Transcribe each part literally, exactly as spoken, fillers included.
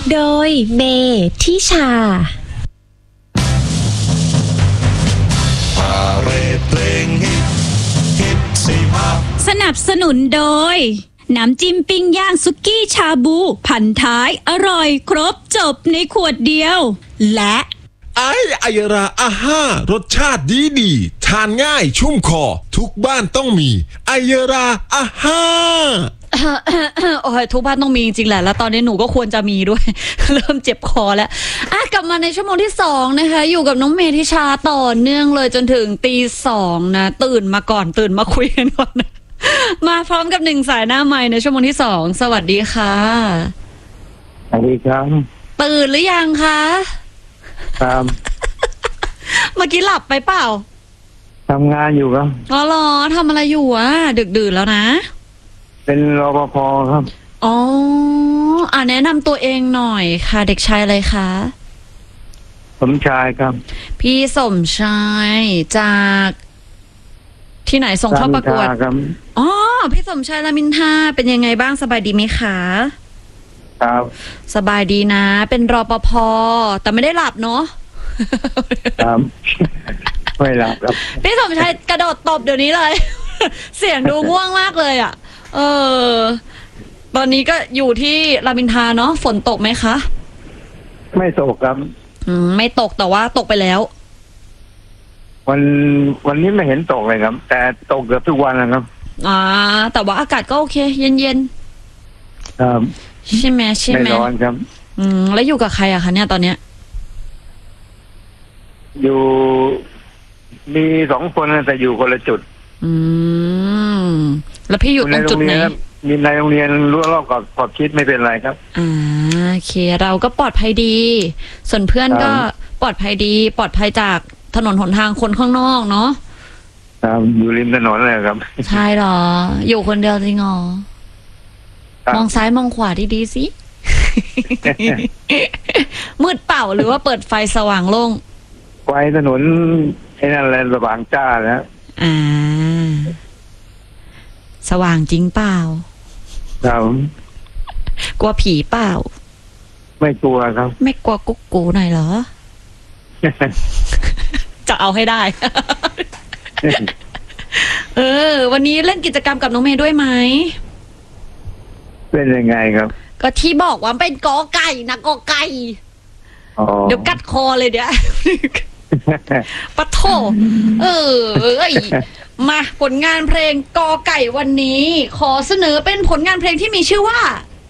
โดยเมทิชาสนับสนุนโดยน้ำจิ้มปิ้งย่างสุกี้ชาบูพันท้ายอร่อยครบจบในขวดเดียวและไอไอยราอาห้ารสชาติดีดีทานง่ายชุ่มคอทุกบ้านต้องมีไอยราอาห้าโอ้ยทุกบ้านต้องมีจริงๆแหละแล้วตอนนี้หนูก็ควรจะมีด้วย เริ่มเจ็บคอแล้วอ่ะกลับมาในชั่วโมงที่สองนะคะอยู่กับน้องเมธิชาต่อเนื่องเลยจนถึงตีสองนะตื่นมาก่อนตื่นมาคุยกันก่อนนะมาพร้อมกับหนึ่งสายหน้าใหม่ในชั่วโมงที่สองสวัสดีค่ะสวัสดีครับตื่นหรือยังคะครับเมื่อกี้หลับไปเปล่าทำงานอยู่ครับอ๋อเหรอทำอะไรอยู่อ่ะดึกดื่นแล้วนะเป็นรปภครับอ๋ออ่าแนะนำตัวเองหน่อยค่ะเด็กชายอะไรคะสมชายครับพี่สมชายจากที่ไหนส่งเข้าประกวดอ๋อพี่สมชายรามอินทราเป็นยังไงบ้างสบายดีไหมคะครับสบายดีนะเป็นรปภแต่ไม่ได้หลับเนาะครับไม่หลับครับพี่สมชายกระโดดตบเดี๋ยวนี้เลย เสียงดูง่วงมากเลยอ่ะเออตอนนี้ก็อยู่ที่รามอินทราเนาะฝนตกไหมคะไม่ตกครับอืมไม่ตกแต่ว่าตกไปแล้ววันวันนี้ไม่เห็นตกเลยครับแต่ตกเกือบทุกวันนะครับอ่าแต่ว่าอากาศก็โอเคเย็นๆครับใช่ไหมใช่ไหมไม่ร้อนครับอืมแล้วอยู่กับใครอะคะเนี่ยตอนเนี้ยอยู่มีสองคนแต่อยู่คนละจุดอืมแล้วพี่อยู่ตรงจุดไหนมีในโรงเรียนรั้วรอบกับขอบชิดไม่เป็นไรครับอ่าโอเคเราก็ปลอดภัยดีส่วนเพื่อนก็ปลอดภัยดีปลอดภัยจากถนนหนทางคนข้างนอกเนาะครับอยู่ริมถนนเลยครับใช่หรออยู่คนเดียวจริงหรอมองซ้ายมองขวาดีๆสิ มืดเปล่าหรือว่าเปิดไฟสว่างโล่งไฟถนนไอ้นั่นแหละสว่างจ้าแล้วอ่าสว่างจริงเปล่าครับกลัวผีเปล่าไม่กลัวครับไม่กลัวกุ๊กกูหน่อยเหรอ จะเอาให้ได้ เออวันนี้เล่นกิจกรรมกับน้องเมย์ด้วยไหมเป็นยังไงครับก็ที่บอกว่าเป็นกอไก่นะกอไก่เดี๋ยวกัดคอเลยเดี๋ยวปะโถเออเอ้ยมาผลงานเพลงกอไก่วันนี้ขอเสนอเป็นผลงานเพลงที่มีชื่อว่า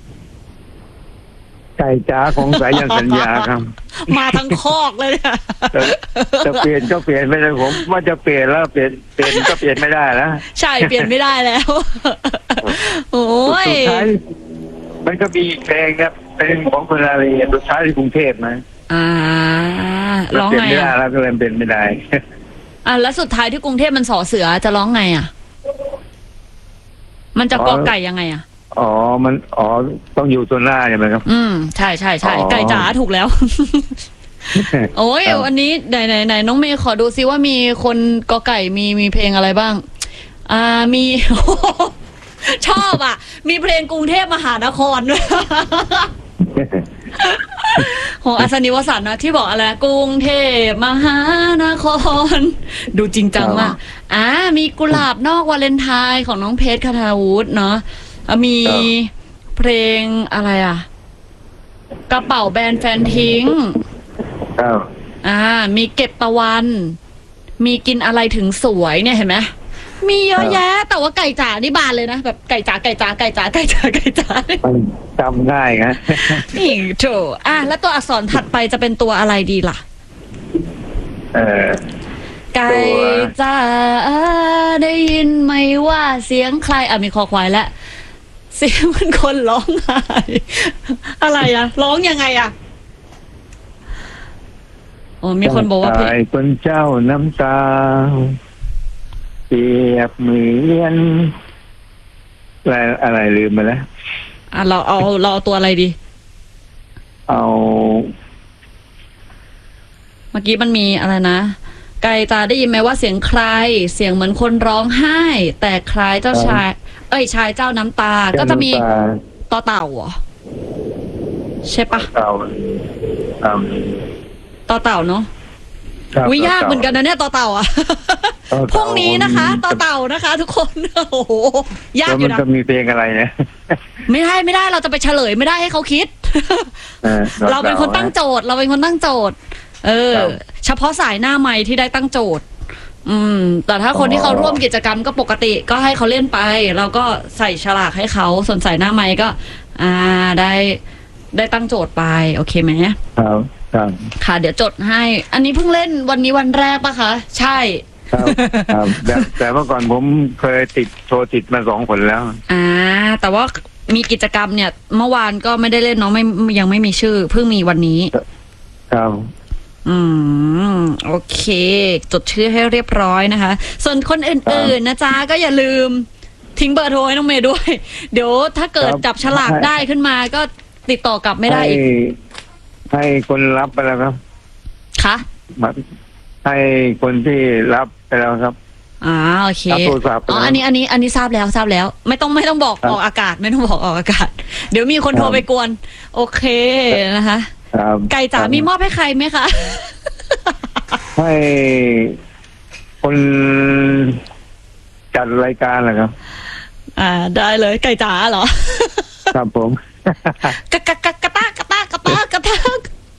ไก่จ๋าของสายันสัญญาครับมาทั้งคอกเลยเนี่ยจะเปลี่ยนก็เปลี่ยนไม่ได้ผมว่าจะเปลี่ยนแล้วเปลี่ยนเปลี่ยนก็เปลี่ยนไม่ได้แล้วใช่เปลี่ยนไม่ได้แล้วโอ้ยสุดท้ายมันก็มีเพลงครับเพลงของคุณอารีสุดท้ายที่กรุงเทพนะอ่าร้องไงอ่ะแล้วก็เลยเป็นไม่ได้อ่ะแล้วสุดท้ายที่กรุงเทพมันสอเสือจะร้องไงอ่ะมันจะกอไก่ยังไงอ่ะอ๋อมันอ๋อต้องอยู่ตัวหน้าใช่ไหมครับอืมใช่ใช่ใช่ไก่จ๋าถูกแล้ว โอ้ยวันนี้ไหนไหนไหนน้องเมย์ขอดูซิว่ามีคนกอไก่มีมีเพลงอะไรบ้างอ่ามี ชอบอ่ะมีเพลงกรุงเทพมหานครด้วยของอาสนิวสันต์นะที่บอกอะไรกรุงเทพมหานครดูจริงจังมากอ่ามีกุหลาบนอกวาเลนไทน์ของน้องเพชรคทาวุฒิเนาะมีเพลงอะไรอ่ะกระเป๋าแบรนด์แฟนทิ้งอ่ามีเก็บตะวันมีกินอะไรถึงสวยเนี่ยเห็นไหมมีเยอะแยะแต่ว่าไก่จ๋านี่บานเลยนะแบบไก่จ๋าไก่จ๋าไก่จ๋าไก่จ๋าไก่จ๋าจำง่ายนะนี่โถอ่ะแล้วตัวอักษรถัดไปจะเป็นตัวอะไรดีล่ะเออไก่จ๋าได้ยินไหมว่าเสียงใครอ่ะมีคอควายแล้วเสียงมันคนร้องไห้อะไรอ่ะร้องยังไงอ่ะโอ้มีคนบอกว่าเพลงคนเจ้าน้ำตาเปรียบเหมือนอะไรอะไรลืมไปแล้วอ่ะเราเอาเราเอาตัวอะไรดีเอาเมื่อกี้มันมีอะไรนะไก่ตาได้ยินไหมว่าเสียงใครเสียงเหมือนคนร้องไห้แต่คล้ายเจ้าชายเอ้ยชายเจ้าน้ำตาก็จะมีต่อเต่าเหรอใช่ปะเต่าครับต่อเต่าเนาะครับวิยากเหมือนกันนะเนี่ยต่อเต่าอ่ะต่อพรุ่งเต่านี้นะคะผมต่อเต่านะคะ ทุกคน โอ้โหยากแล้วอมัยู่นนะจะมีเพลงอะไรเนี่ยไม่ได้ไม่ได้เราจะไปเฉลยไม่ได้ให้เขาคิดออต่อเราเป็นคนตั้งโจทย์ เราเป็นคนตั้งโจทย์ เออครับเฉพาะสายหน้าไม้ที่ได้ตั้งโจทย์ อืม แต่ถ้าคนอ๋อที่เขาร่วมกิจกรรมก็ปกติก็ให้เขาเล่นไปเราก็ใส่ฉลากให้เขาส่วนสายหน้าไม้ก็ อ่าได้ได้ตั้งโจทย์ไป โอเคไหมครับครับค่ะ เดี๋ยวจดให้ อันนี้เพิ่งเล่นวันนี้วันแรกปะคะ ใช่ครับครับแต่แต่เมื่อก่อนผมเคยติดโทรติดมาสองผลแล้วอ่า แต่ว่ามีกิจกรรมเนี่ย เมื่อวานก็ไม่ได้เล่นเนาะไม่ยังไม่มีชื่อ เพิ่งมีวันนี้ครับอืมโอเค จดชื่อให้เรียบร้อยนะคะ ส่วนคนอื่นๆนะจ๊ะก็อย่าลืมทิ้งเบอร์โทรให้น้องเมย์ด้วย เดี๋ยวถ้าเกิดครับจับฉลากได้ขึ้นมาก็ติดต่อกลับไม่ได้ให้อีกให้คนรับไปแล้วครับคะมาให้คนที่รับไปแล้วครับอ่าโอเครับโทรศัพท์ไปอ๋อแล้วอันนี้อันนี้อันนี้ทราบแล้วทราบแล้ว ไม่ต้องไม่ต้องบอกครับออกอากาศไม่ต้องบอกออกอากาศ เดี๋ยวมีคนโทครรับไปกวน โอเคนะคะครับไก่จ๋าครับมีมอบให้ใครไหมคะให้คนจัดรายการนะครับอ่าได้เลยไก่จ๋าเหรอครับผมกะกะกะกะตากกะตากกะตากกะตาก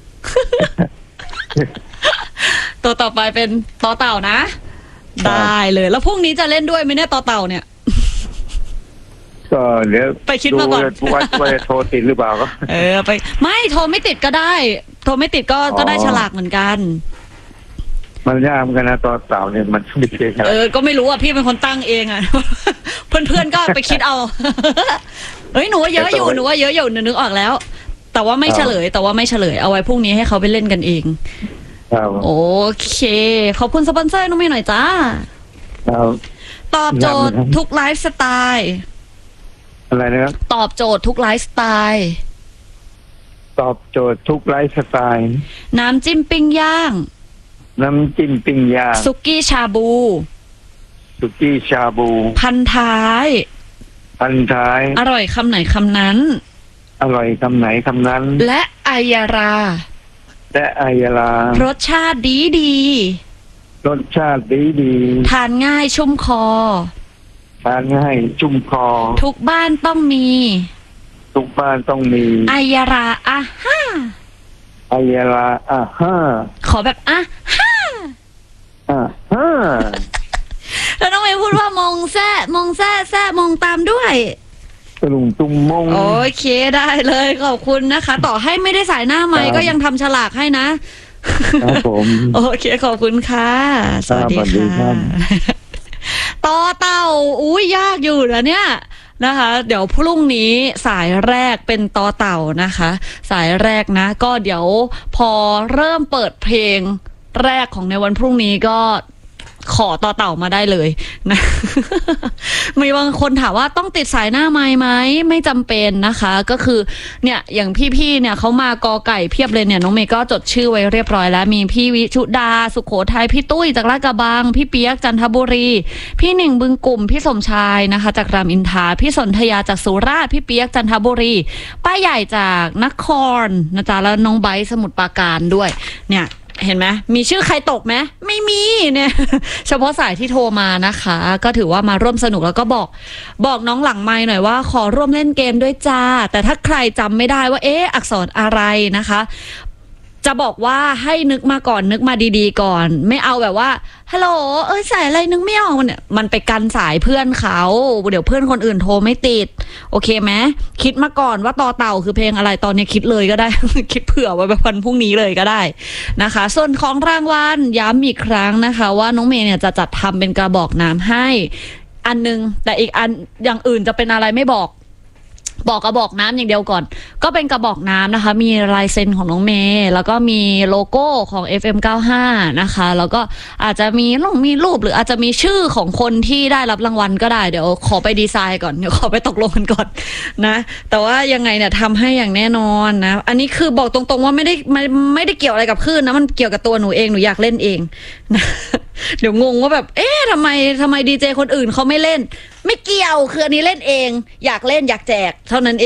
ตัวต่อไปเป็นต่อเต่านะ ได้เลย แล้วพรุ่งนี้จะเล่นด้วยไหมเนี่ยต่อเต่าเนี่ยก็เดี๋ยวไปคิดมาก่อนดูว่าว่าจะโทรติดหรือเปล่าก็เออไป ไม่โทรไม่ติดก็ได้ โทรไม่ติดก็อ๋อก็ได้ฉลากเหมือนกันมันยากเหมือนกันนะตอนเต่าเนี่ยมันไม่ใช่ครับเออ ก็ไม่รู้อ่ะพี่เป็นคนตั้งเองอ่ะ เพื่อนๆก็ไปคิดเอา เฮ้ยหนูว่าเยอะอยู่หนูว่าเยอะอยู่หนูนึกออกแล้ว แต่ว่าไม่เฉลย แต่ว่าไม่เฉลยเอาไว้พรุ่งนี้ให้เขาไปเล่นกันเองครับโอเค ขอบคุณสปอนเซอร์น้องเมย์หน่อยจ้าครับตอบโจทย์ครับทุกไลฟ์สไตล์อะไรนะครับตอบโจทย์ทุกไลฟ์สไตล์ตอบโจทย์ทุกไลฟ์สไตล์น้ำจิ้มปิ้งย่างน้ำจิ้มปิ้งย่างสุกี้ชาบูสุกี้ชาบูพันท้ายพันท้ายอร่อยคำไหนคำนั้นอร่อยคำไหนคำนั้นและไอยาราและไอยาลารสชาติดีดีรสชาติดีดีทานง่ายชุ่มคอทานง่ายชุ่มคอทุกบ้านต้องมีทุกบ้านต้องมีไอยาราอ่ะฮ่าไอยาลาอ่าฮ่าขอแบบอ่ะฮ่าอ่าฮ่าแล้วน้องเมย์พูดว่ามองแซ่มองแซ่แซ่มองตามด้วยตลุงตุงมงโอเคได้เลยขอบคุณนะคะ ต่อให้ไม่ได้สายหน้าไม้ครับก็ยังทำฉลากให้นะครับผมโอเคขอบคุณค่ะ สวัสดีสวัสดีครัค่ะบต่อเต่าอุ้ยยากอยู่นะเนี่ยนะคะ เดี๋ยวพรุ่งนี้สายแรกเป็นต่อเต่านะคะ สายแรกนะ ก็เดี๋ยวพอเริ่มเปิดเพลงแรกของในวันพรุ่งนี้ก็ขอต่อเต่ามาได้เลยนะ มีบางคนถามว่าต้องติดสายหน้าไม้ไหมไม่จำเป็นนะคะ ก็คือเนี่ยอย่างพี่ๆเนี่ยเขามากอไก่เพียบเลยเนี่ยน้องเมย์ก็จดชื่อไว้เรียบร้อยแล้ว มีพี่วิชุดาสุขโขทัยพี่ตุ้ยจากลาดกระบังพี่เปียกจันทบุรี พี่หนึ่งบึงกลุ่มพี่สมชายนะคะ จากรามอินทราพี่สนธยาจากสุราษฎร์พี่เปียกจันทบุรีป้าใหญ่จากนครนะจ๊ะแล้วน้องไบร์ทสมุทรปราการด้วยเนี่ย เห็นไหมมีชื่อใครตกไหมไม่มีเนี่ย เฉพาะสายที่โทรมานะคะ ก็ถือว่ามาร่วมสนุกแล้วก็บอก บอกน้องหลังไมค์หน่อยว่าขอร่วมเล่นเกมด้วยจ้า แต่ถ้าใครจำไม่ได้ว่าเอ๊ะอักษรอะไรนะคะ จะบอกว่าให้นึกมาก่อนนึกมาดีๆก่อน ไม่เอาแบบว่าฮัลโหลเอ้ยสายอะไรนึกไม่ออกเนี่ยมันไปกันสายเพื่อนเขาเดี๋ยวเพื่อนคนอื่นโทรไม่ติดโอเคไหมคิดมาก่อนว่าต่อเต่าคือเพลงอะไรตอนนี้คิดเลยก็ได้ คิดเผื่อไว้แบบวันพรุ่งนี้เลยก็ได้นะคะ ส่วนของรางวัลย้ำอีกครั้งนะคะ ว่าน้องเมย์เนี่ยจะจัดทำเป็นกระบอกน้ำให้อันนึงแต่อีกอันอย่างอื่นจะเป็นอะไรไม่บอกบอกกระบอกน้ำอย่างเดียวก่อนก็เป็นกระบอกน้ำนะคะมีลายเซ็นของน้องเมย์แล้วก็มีโลโก้ของ เอฟ เอ็ม เก้าสิบห้า นะคะแล้วก็อาจจะมีลงมีรูปหรืออาจจะมีชื่อของคนที่ได้รับรางวัลก็ได้เดี๋ยวขอไปดีไซน์ก่อนเดี๋ยวขอไปตกลงกันก่อนนะแต่ว่ายังไงเนี่ยทำให้อย่างแน่นอนนะอันนี้คือบอกตรงๆว่าไม่ได้ไม่ไม่ได้เกี่ยวอะไรกับคลื่นนะมันเกี่ยวกับตัวหนูเองหนูอยากเล่นเองนะเดี๋ยวงงว่าแบบเอ๊ะทำไมทำไมดีเจคนอื่นเขาไม่เล่นไม่เกี่ยวคืออันนี้เล่นเองอยากเล่นอยากแจกเท่านั้นเอง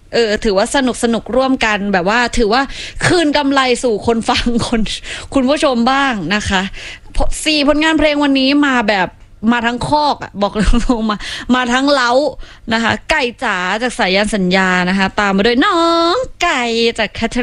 เออถือว่าสนุกสนุกร่วมกันแบบว่าถือว่าคืนกำไรสู่คนฟังคนคุณผู้ชมบ้างนะคะสี่ผลงานเพลงวันนี้มาแบบมาทั้งคอกอ่ะบอกเลยมามาทั้งเล้านะคะไก่จ๋าจากสายันสัญญานะคะตามมาด้วยน้องไก่จากแคท